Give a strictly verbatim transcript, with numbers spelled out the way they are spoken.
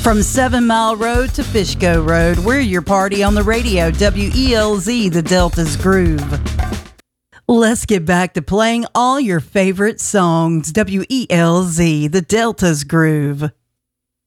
From Seven Mile Road to Fishco Road, we're your party on the radio, W E L Z, the Delta's Groove. Let's get back to playing all your favorite songs, W E L Z, the Delta's Groove.